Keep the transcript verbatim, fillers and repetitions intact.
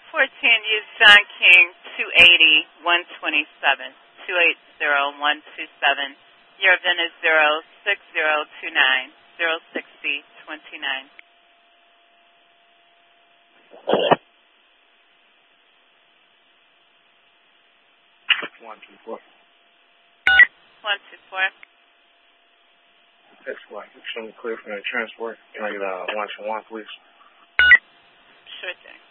fourteen, use John King, two eighty, one twenty-seven, two eight zero, one two seven. Your V I N is zero six zero two nine, zero six zero two nine. One, two, four. One, two, four. That's why. Show me clear from the transport. Can I get uh, one to one, please? Sure thing.